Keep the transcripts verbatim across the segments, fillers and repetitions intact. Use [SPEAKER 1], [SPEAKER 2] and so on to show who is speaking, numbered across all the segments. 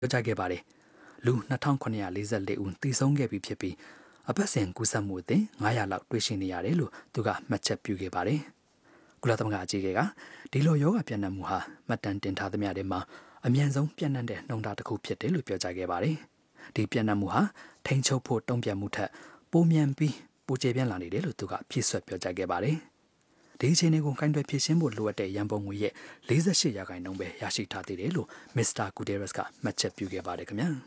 [SPEAKER 1] ပြောကြားခဲ့ပါတယ်။လူနှစ်ထောင်ခုနှစ်ရာလေးဆယ်လေးဦးတည်ဆုံးခဲ့ပြီးဖြစ်ပြီးအပတ်စဉ်ကူးစက်မှုအသစ်ငါးရာလောက်တွေ့ရှိနေရတယ်လို့သူကမှတ်ချက်ပြုခဲ့ပါတယ်။ကုလသမဂ္ဂအကြီးအကဲကဒီလိုယောဂပြန့်နှံ့မှုဟာမှတ်တမ်းတင်ထားသမျှတွေမှာအမြန်ဆုံးပြန့်နှံ့တဲ့နှုန်းထားတစ်ခုဖြစ်တယ်လို့ပြောကြားခဲ့ပါတယ်။ဒီပြန့်နှံ့မှုဟာထိန်းချုပ်ဖို့တုံ့ပြန်မှုထက်ပိုမြန်ပြီးပိုကျယ်ပြန့်လာနေတယ်လို့သူကဖြည့်ဆွတ်ပြောကြားခဲ့ပါတယ်။ဒီအခြေအနေကိုကိုင်တွယ်ဖြည့်ရှင်းဖို့လိုအပ်တဲ့ရန်ပုံငွေရဲ့လေးဆယ့်ရှစ်ရာခိုင်နှုန်းပဲရရှိထားသေးတယ်လို့မစ္စတာဂူတေရက်စ်ကမှတ်ချက်ပြုခဲ့ပါတယ်ခင်ဗျာ။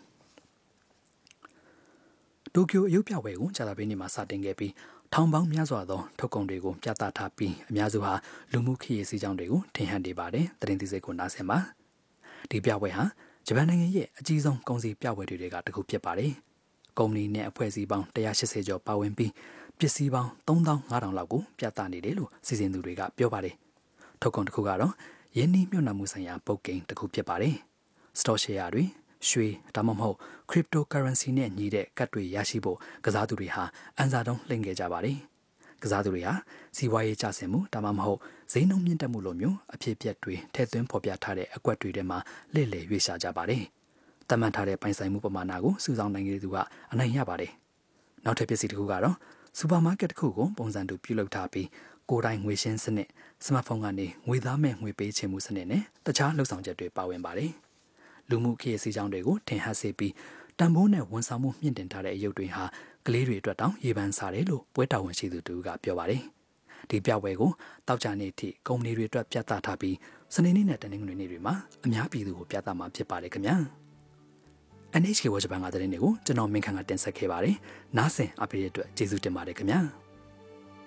[SPEAKER 1] တိုကျိုအယုပြဝဲကိုကြာသပတေးနေ့မှာစတင်ခဲ့ပြီးထောင်ပေါင်းများစွာသောထုတ်ကုန်တွေကိုပြသထားပြီးအများစုဟာလူမှုခရီးစည်းကြောင်းတွေကိုထင်ဟပ်နေပါတယ်။သတင်းသီးစိတ်ကိုနားဆင်ပါ။ဒီပြပွဲဟာဂျပန်နိုင်ငံရဲ့အကြီးဆုံးကုန်စည်ပြပွဲတွေကတစ်ခုဖြစ်ပါတယ်။ကုမ္ပဏီနဲ့အဖွဲ့အစည်းပေါင်းတစ်ရာ၈၀ကျော်ပါဝင်ပြီးပစ္စည်းပေါင်းသုံးသောင်းငါးထောင်လောက်ကိုပြသနေတယ်လို့စီစဉ်သူတွေကပြောပါတယ်။ထုတ်ကုန်တစ်ခုကတော့ယင်းနှီးမြှုပ်နှံမှုဆိုင်ရာပုတ်ကိန်းတစ်ခုဖြစ်ပါတယ်။ Stock share တွေရွှေဒါမှမဟုတ် cryptocurrency နဲ့ညီတဲ့ကတ်တွေရရှိဖို့ကစားသူတွေဟာအန်စာတုံးလှိမ့်ခဲ့ကြပါတယ်။ကစားသူတွေဟာစီးပွားရေးကျဆင်းမှုဒါမှမဟုတ်ဈေးနှုန်းမြင့်တက်မှုလိုမျိုးအဖြစ်အပျက်တွေထည့်သွင်းဖော်ပြထားတဲ့အကွက်တွေထဲမှာလှည့်လည်ရွေးရှာကြပါတယ်။တမန်ထားတဲ့ပိုင်ဆိုင်မှုပမာဏကိုစုဆောင်းနိုင်ခဲ့သူကအနိုင်ရပါတယ်။နောက်ထပ်ပစ္စည်းတစ်ခုကတော့စူပါမားကတ်တစ်ခုကိုပုံစံတူပြုလုပ်ထားပြီးကိုယ်တိုင်ငွေရှင်းစနစ်စမတ်ဖုန်းကနေငွေသားမဲ့ငွေပေးချေမှုစနစ်နဲ့တခြားလှုပ်ဆောင်ချက်တွေပါဝင်ပါတယ်။လူမှုခရီးစည်းကြောင်းတွေကိုထင်ဟပ်စေပြီးတန်ဖိုးနဲ့ဝန်ဆောင်မှုမြင့်တင်ထားတဲ့အယုတ်တွေဟာကလေးတွေအတွက်တောင်ရေပန်းစားတယ်လို့ပွဲတော်ဝင်ရှိသူတူကပြောပါတယ်။ဒီပြပွဲကိုတောက်ကြနေ့ထိကုမ္ပဏီတွေအတွက်ပြသထားပြီးစနေနေ့နဲ့တနင်္ဂနွေနေ့တွေမှာအများပြည်သူကိုပြသမှာဖြစ်ပါတယ်ခင်ဗျာ။ အန် エイချ ကေ World Japan ကသတင်းတွေကိုကျွန်တော်မင်းခန့်ကတင်ဆက်ခဲ့ပါတယ်။နားဆင်အပိရအတွက်ကျေးဇူးတင်ပါတယ်ခင်ဗျာ။